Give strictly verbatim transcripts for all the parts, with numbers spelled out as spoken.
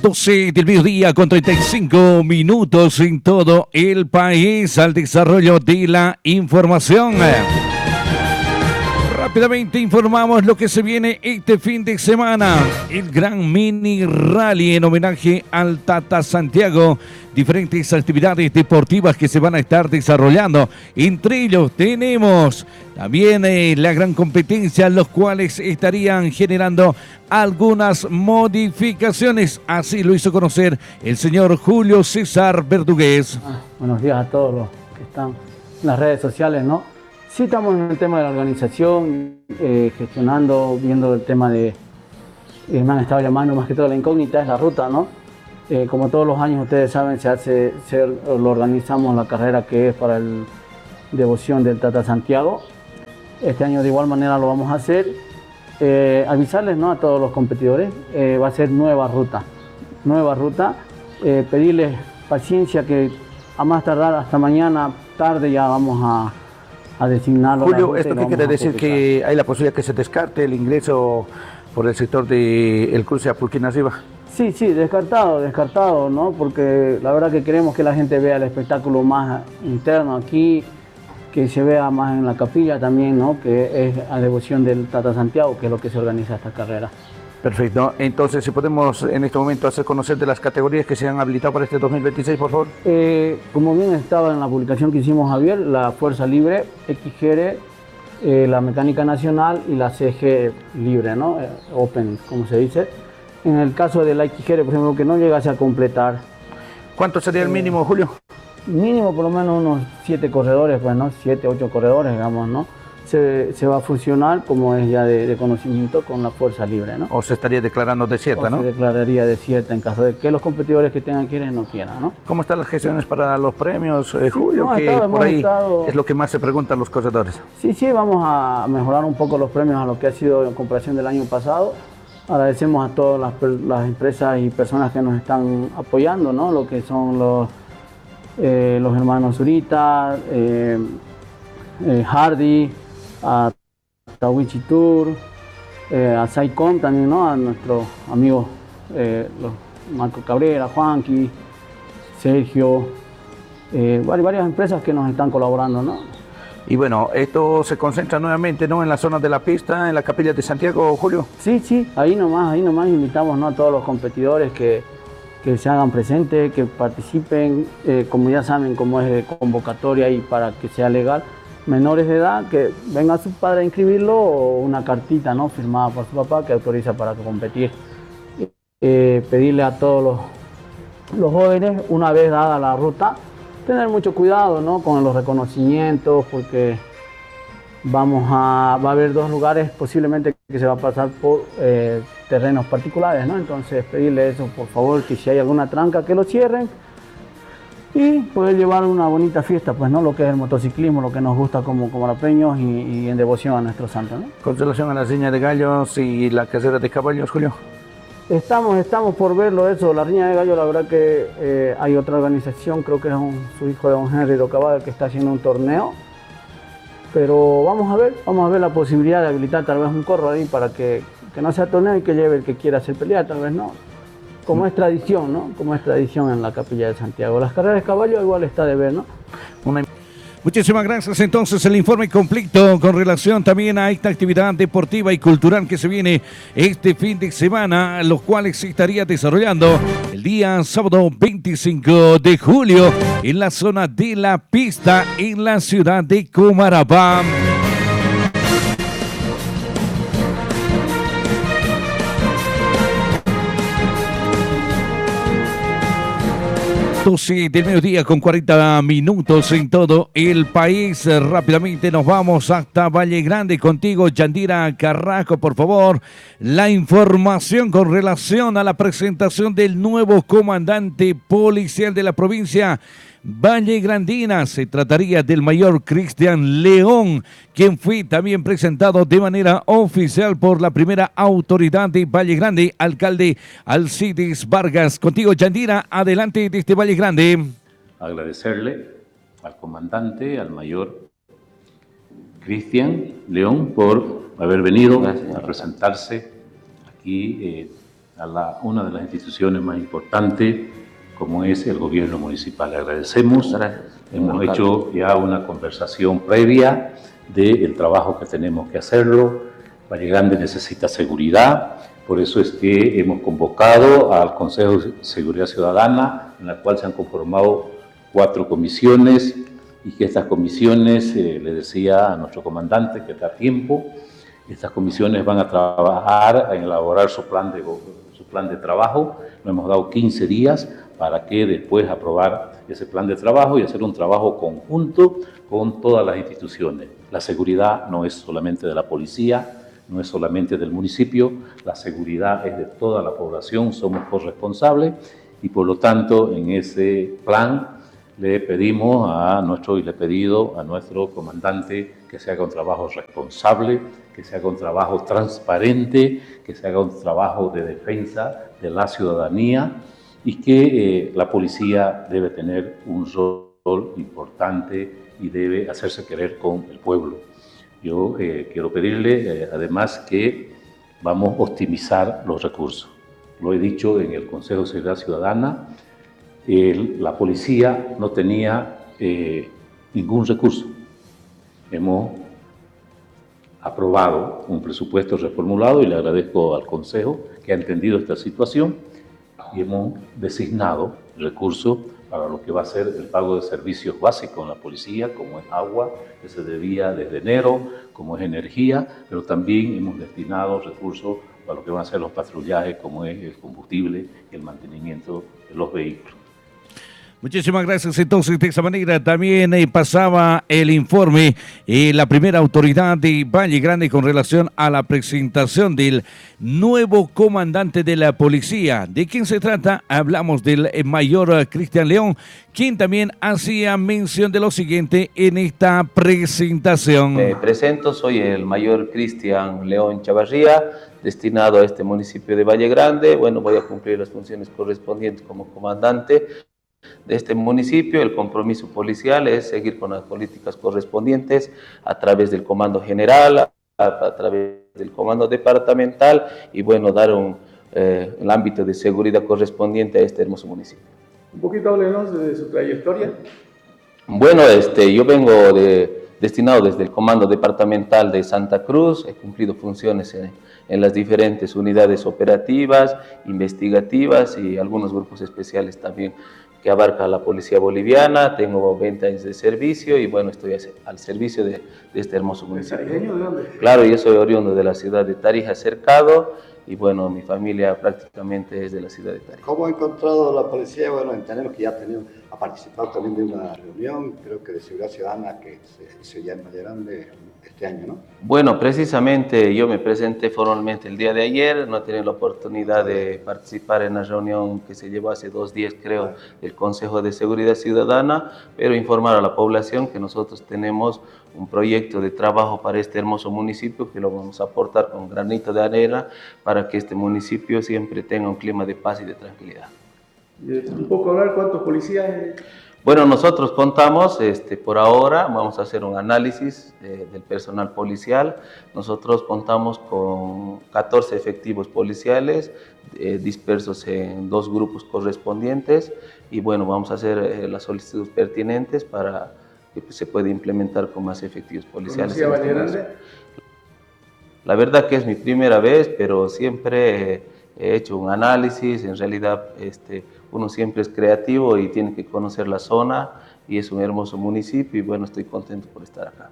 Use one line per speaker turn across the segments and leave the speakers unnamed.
doce del mediodía con treinta y cinco minutos en todo el país al desarrollo de la información. Rápidamente informamos lo que se viene este fin de semana. El gran mini rally en homenaje al Tata Santiago. Diferentes actividades deportivas que se van a estar desarrollando. Entre ellos tenemos también eh, la gran competencia, los cuales estarían generando algunas modificaciones. Así lo hizo conocer el señor Julio César Verdugués.
Ah, buenos días a todos los que están en las redes sociales, ¿no? Sí, estamos en el tema de la organización, eh, gestionando, viendo el tema de, eh, me han estado llamando más que todo la incógnita, es la ruta, ¿no? Eh, como todos los años ustedes saben, se hace, se, lo organizamos la carrera que es para el devoción del Tata Santiago. Este año de igual manera lo vamos a hacer. Eh, avisarles, ¿no?, a todos los competidores, eh, va a ser nueva ruta, nueva ruta, eh, pedirles paciencia que a más tardar hasta mañana tarde ya vamos a a designarlo.
Julio, ¿esto qué quiere decir? ¿Que hay la posibilidad que se descarte el ingreso por el sector del cruce a Pulquina-Arriba?
Sí, sí, descartado, descartado, ¿no? Porque la verdad que queremos que la gente vea el espectáculo más interno aquí, que se vea más en la capilla también, ¿no? Que es a devoción del Tata Santiago, que es lo que se organiza esta carrera.
Perfecto. Entonces, si podemos en este momento hacer conocer de las categorías que se han habilitado para este dos mil veintiséis, por favor.
Eh, como bien estaba en la publicación que hicimos, Javier, la Fuerza Libre, X G R, eh, la Mecánica Nacional y la C G Libre, ¿no? Eh, Open, como se dice. En el caso de la X G R, por ejemplo, que no llegase a completar.
¿Cuánto sería el mínimo, Julio?
Mínimo por lo menos unos siete corredores, pues, ¿no? Siete, ocho corredores, digamos, ¿no? Se, se va a fusionar, como es ya de, de conocimiento, con la Fuerza Libre, ¿no?
O se estaría declarando desierta, ¿no?
Se declararía desierta en caso de que los competidores que tengan que ir no quieran, ¿no?
¿Cómo están las gestiones para los premios, eh, Julio?
No,
que
estado,
por ahí
estado...
es lo que más se preguntan los corredores.
Sí, sí, vamos a mejorar un poco los premios a lo que ha sido en comparación del año pasado. Agradecemos a todas las, las empresas y personas que nos están apoyando, ¿no? Lo que son los, eh, los hermanos Zurita, eh, eh, Hardy, a Tawichi Tour, eh, a Saicom también, ¿no? A nuestros amigos eh, los Marco Cabrera, Juanqui, Sergio, eh, varias, varias empresas que nos están colaborando, ¿no?
Y bueno, esto se concentra nuevamente, ¿no?, en la zona de la pista, en la capilla de Santiago, Julio.
Sí, sí, ahí nomás, ahí nomás invitamos, ¿no?, a todos los competidores que, que se hagan presentes, que participen, eh, como ya saben, como es de convocatoria y para que sea legal. Menores de edad, que venga su padre a inscribirlo o una cartita, ¿no?, firmada por su papá que autoriza para competir. Eh, pedirle a todos los, los jóvenes, una vez dada la ruta, tener mucho cuidado, ¿no?, con los reconocimientos, porque vamos a, va a haber dos lugares posiblemente que se va a pasar por eh, terrenos particulares, ¿no? Entonces pedirle eso, por favor, que si hay alguna tranca que lo cierren y poder llevar una bonita fiesta, pues, ¿no?, lo que es el motociclismo, lo que nos gusta como, como rapeños y, y en devoción a nuestro santo, ¿no?
Con relación a la riña de gallos y la carrera de caballos, Julio.
Estamos, estamos por verlo eso, la riña de gallo, la verdad que eh, hay otra organización, creo que es un, su hijo de don Henry Docabal, que está haciendo un torneo, pero vamos a ver, vamos a ver la posibilidad de habilitar tal vez un corro ahí para que, que no sea torneo y que lleve el que quiera hacer pelea, tal vez no. Como es tradición, ¿no? Como es tradición en la capilla de Santiago. Las carreras de caballo igual está de ver, ¿no?
Una... Muchísimas gracias. Entonces, el informe completo con relación también a esta actividad deportiva y cultural que se viene este fin de semana, los cuales se estaría desarrollando el día sábado veinticinco de julio en la zona de la pista en la ciudad de Comarapá. doce del mediodía con cuarenta minutos en todo el país. Rápidamente nos vamos hasta Valle Grande contigo, Yandira Carrasco, por favor. La información con relación a la presentación del nuevo comandante policial de la provincia Valle Grandina. Se trataría del mayor Cristian León, quien fue también presentado de manera oficial por la primera autoridad de Valle Grande, alcalde Alcides Vargas. Contigo, Yandira, adelante desde Valle Grande.
Agradecerle al comandante, al mayor Cristian León, por haber venido Gracias. a presentarse aquí eh, a la, una de las instituciones más importantes como es el gobierno municipal. Le agradecemos, hemos hecho ya una conversación previa del trabajo que tenemos que hacerlo. Valle Grande necesita seguridad, por eso es que hemos convocado al Consejo de Seguridad Ciudadana, en la cual se han conformado cuatro comisiones, y que estas comisiones, eh, le decía a nuestro comandante que da tiempo, estas comisiones van a trabajar en elaborar su plan de, su plan de trabajo. Nos hemos dado quince días para que después aprobar ese plan de trabajo y hacer un trabajo conjunto con todas las instituciones. La seguridad no es solamente de la policía, no es solamente del municipio, la seguridad es de toda la población, somos corresponsables y por lo tanto en ese plan le pedimos a nuestro y le he pedido a nuestro comandante que se haga un trabajo responsable, que se haga un trabajo transparente, que se haga un trabajo de defensa de la ciudadanía y que eh, la policía debe tener un rol importante y debe hacerse querer con el pueblo. Yo eh, quiero pedirle eh, además que vamos a optimizar los recursos. Lo he dicho en el Consejo de Seguridad Ciudadana, el, la policía no tenía eh, ningún recurso. Hemos aprobado un presupuesto reformulado y le agradezco al Consejo que ha entendido esta situación y hemos designado recursos para lo que va a ser el pago de servicios básicos en la policía, como es agua, que se debía desde enero, como es energía, pero también hemos destinado recursos para lo que van a ser los patrullajes, como es el combustible y el mantenimiento de los vehículos.
Muchísimas gracias. Entonces, de esa manera también eh, pasaba el informe eh, la primera autoridad de Valle Grande con relación a la presentación del nuevo comandante de la policía. ¿De quién se trata? Hablamos del eh, mayor eh, Cristian León, quien también hacía mención de lo siguiente en esta presentación.
Me presento, soy el mayor Cristian León Chavarría, destinado a este municipio de Valle Grande. Bueno, voy a cumplir las funciones correspondientes como comandante de este municipio. El compromiso policial es seguir con las políticas correspondientes a través del comando general, a, a través del comando departamental y bueno, dar un eh, el ámbito de seguridad correspondiente a este hermoso municipio.
Un poquito háblenos de su trayectoria.
Bueno, este, yo vengo de, destinado desde el comando departamental de Santa Cruz, he cumplido funciones en, en las diferentes unidades operativas, investigativas y algunos grupos especiales también que abarca la policía boliviana. Tengo veinte años de servicio y bueno, estoy al servicio de, de este hermoso municipio.
¿De dónde?
Claro, yo soy oriundo de la ciudad de Tarija, Cercado, y bueno, mi familia prácticamente es de la ciudad de Tarija.
¿Cómo ha encontrado la policía? Bueno, entendemos que ya ha, tenido, ha participado también de una reunión, creo que de seguridad ciudadana que se hizo ya en Valle Grande este año, ¿no?
Bueno, precisamente yo me presenté formalmente el día de ayer, no he tenido la oportunidad de participar en la reunión que se llevó hace dos días, creo, del Consejo de Seguridad Ciudadana, pero informar a la población que nosotros tenemos un proyecto de trabajo para este hermoso municipio que lo vamos a aportar con granito de arena para que este municipio siempre tenga un clima de paz y de tranquilidad.
Un poco hablar cuántos policías.
Bueno, nosotros contamos, este, por ahora, vamos a hacer un análisis eh, del personal policial. Nosotros contamos con catorce efectivos policiales eh, dispersos en dos grupos correspondientes y bueno, vamos a hacer eh, las solicitudes pertinentes para que pues, se pueda implementar con más efectivos policiales.
¿Conocía Valle Grande?
La verdad que es mi primera vez, pero siempre eh, he hecho un análisis. En realidad, este, uno siempre es creativo y tiene que conocer la zona y es un hermoso municipio y bueno, estoy contento por estar acá.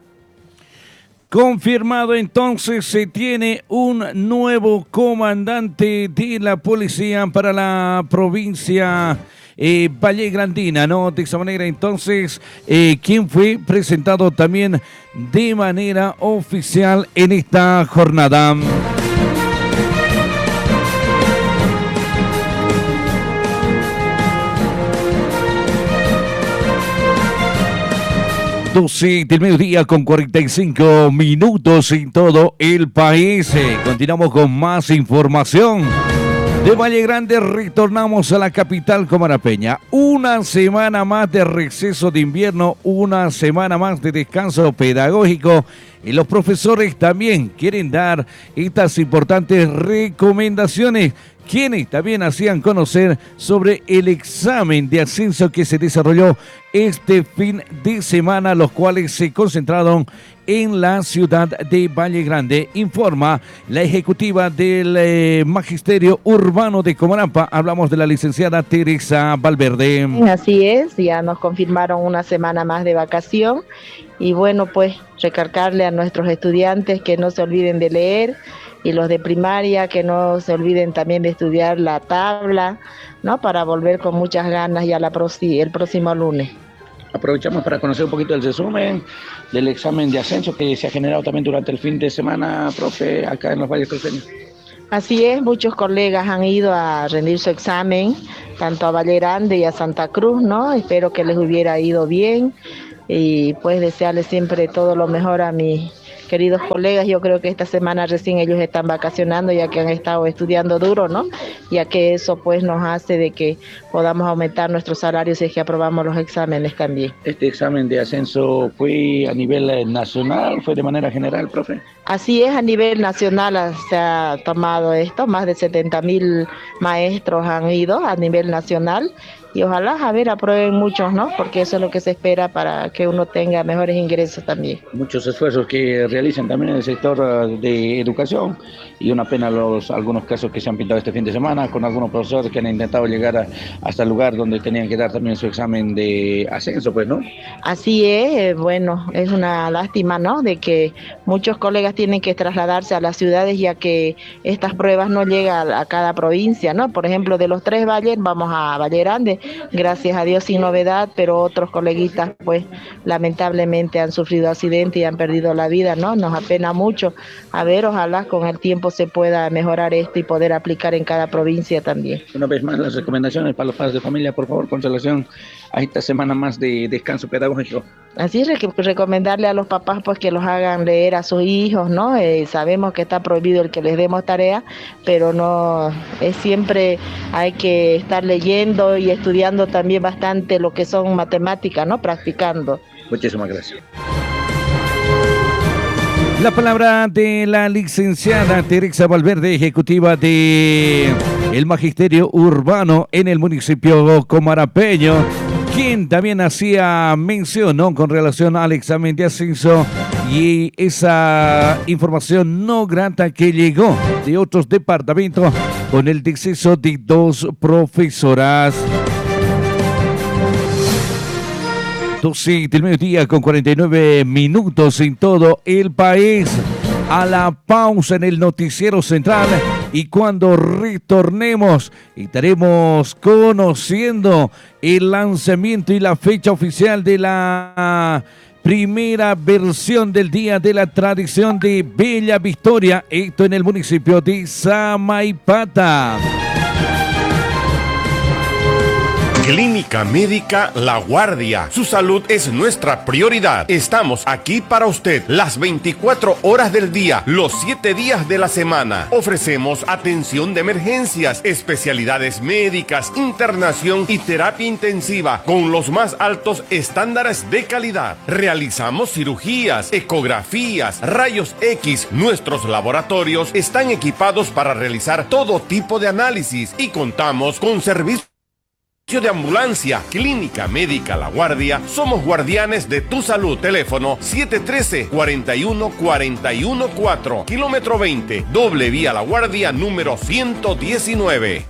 Confirmado entonces, se tiene un nuevo comandante de la policía para la provincia eh, Valle Grandina, ¿no? De esa manera entonces, eh, quien fue presentado también de manera oficial en esta jornada. doce del mediodía con cuarenta y cinco minutos en todo el país. Continuamos con más información. De Valle Grande retornamos a la capital comarapeña. Una semana más de receso de invierno, una semana más de descanso pedagógico y los profesores también quieren dar estas importantes recomendaciones, quienes también hacían conocer sobre el examen de ascenso que se desarrolló este fin de semana, los cuales se concentraron en la ciudad de Valle Grande. Informa la ejecutiva del eh, Magisterio Urbano de Comarampa. Hablamos de la licenciada Teresa Valverde.
Así es, ya nos confirmaron una semana más de vacación y bueno, pues recalcarle a nuestros estudiantes que no se olviden de leer, y los de primaria que no se olviden también de estudiar la tabla, ¿no? Para volver con muchas ganas ya la proxi, el próximo lunes.
Aprovechamos para conocer un poquito el resumen del examen de ascenso que se ha generado también durante el fin de semana, profe, acá en los Valles Cruceños.
Así es, muchos colegas han ido a rendir su examen, tanto a Valle Grande y a Santa Cruz, ¿no? Espero que les hubiera ido bien y pues desearles siempre todo lo mejor a mis queridos colegas. Yo creo que esta semana recién ellos están vacacionando, ya que han estado estudiando duro, ¿no? Ya que eso pues nos hace de que podamos aumentar nuestros salarios si es que aprobamos los exámenes también.
¿Este examen de ascenso fue a nivel nacional, fue de manera general, profe?
Así es, a nivel nacional se ha tomado esto, más de setenta mil maestros han ido a nivel nacional. Y ojalá, a ver, aprueben muchos, ¿no? Porque eso es lo que se espera para que uno tenga mejores ingresos también.
Muchos esfuerzos que realizan también en el sector de educación y una pena los algunos casos que se han pintado este fin de semana con algunos profesores que han intentado llegar a, hasta el lugar donde tenían que dar también su examen de ascenso, pues, ¿no?
Así es, bueno, es una lástima, ¿no? De que muchos colegas tienen que trasladarse a las ciudades ya que estas pruebas no llegan a, a cada provincia, ¿no? Por ejemplo, de los tres valles vamos a Valle Grande, gracias a Dios sin novedad, pero otros coleguitas pues lamentablemente han sufrido accidentes y han perdido la vida, ¿no? Nos apena mucho. A ver, ojalá con el tiempo se pueda mejorar esto y poder aplicar en cada provincia también.
Una vez más las recomendaciones para los padres de familia, por favor, con relación a esta semana más de descanso pedagógico.
Así rec recomendarle a los papás pues que los hagan leer a sus hijos, ¿no? Eh, sabemos que está prohibido el que les demos tarea, pero no, es siempre hay que estar leyendo y estudiando también bastante lo que son matemáticas, ¿no? Practicando.
Muchísimas gracias.
La palabra de la licenciada Teresa Valverde, ejecutiva de el Magisterio Urbano en el municipio comarampeño, quien también hacía mención, ¿no?, con relación al examen de ascenso y esa información no grata que llegó de otros departamentos con el deceso de dos profesoras. doce del mediodía con cuarenta y nueve minutos en todo el país. A la pausa en el noticiero central y cuando retornemos estaremos conociendo el lanzamiento y la fecha oficial de la primera versión del Día de la Tradición de Bella Victoria, esto en el municipio de Samaipata.
Clínica Médica La Guardia. Su salud es nuestra prioridad. Estamos aquí para usted las veinticuatro horas del día, los siete días de la semana. Ofrecemos atención de emergencias, especialidades médicas, internación y terapia intensiva con los más altos estándares de calidad. Realizamos cirugías, ecografías, rayos X. Nuestros laboratorios están equipados para realizar todo tipo de análisis y contamos con servicios de ambulancia. Clínica Médica La Guardia. Somos guardianes de tu salud. Teléfono siete uno tres, cuatro uno cuatro uno cuatro. Kilómetro veinte. Doble vía La Guardia número ciento diecinueve.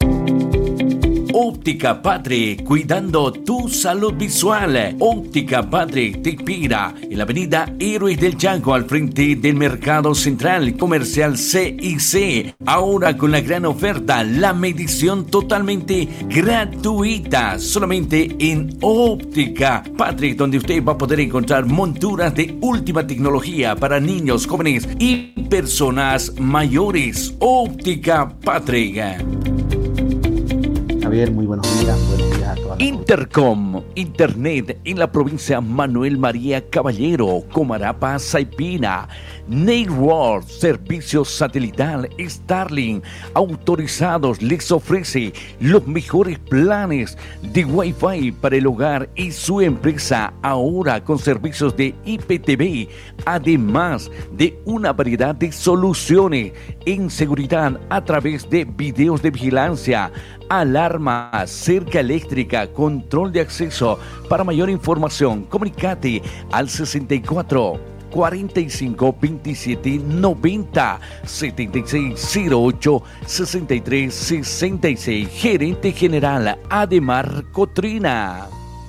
Óptica Patri, cuidando tu salud visual. Óptica Patri te inspira en la avenida Héroes del Chaco, al frente del Mercado Central Comercial C y C. Ahora con la gran oferta, la medición totalmente gratuita, solamente en Óptica Patri, donde usted va a poder encontrar monturas de última tecnología para niños, jóvenes y personas mayores. Óptica Patri.
Javier, muy buenos días, buenos días a todas.
Intercom,
Internet en la provincia Manuel María Caballero, Comarapa, Saipina. Network, servicio satelital Starlink, autorizados, les ofrece los mejores planes de Wi-Fi para el hogar y su empresa, ahora con servicios de I P T V, además de una variedad de soluciones en seguridad a través de videos de vigilancia, alarma, cerca eléctrica, control de acceso. Para mayor información, comunicate al sesenta y cuatro, cuarenta y cinco, veintisiete, noventa, setenta y seis cero ocho, sesenta y tres sesenta y seis. Gerente General Ademar Cotrina.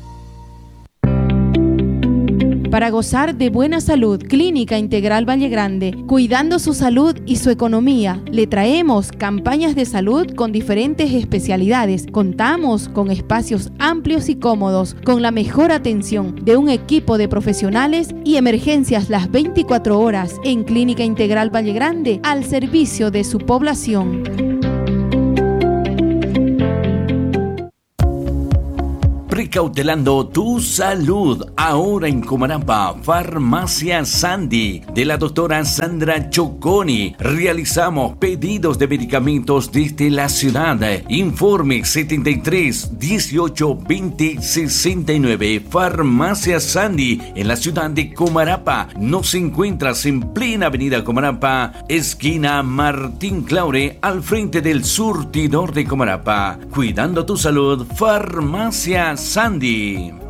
Para gozar de buena salud, Clínica Integral Valle Grande, cuidando su salud y su economía, le traemos campañas de salud con diferentes especialidades. Contamos con espacios amplios y cómodos, con la mejor atención de un equipo de profesionales y emergencias las veinticuatro horas en Clínica Integral Valle Grande, al servicio de su población.
Precautelando tu salud, ahora en Comarapa, Farmacia Sandy, de la doctora Sandra Choconi. Realizamos pedidos de medicamentos desde la ciudad. Informe setenta y tres, dieciocho, veinte, sesenta y nueve. Farmacia Sandy, en la ciudad de Comarapa. Nos encuentras en plena avenida Comarapa, esquina Martín Claure, al frente del surtidor de Comarapa. Cuidando tu salud, Farmacia Sandy.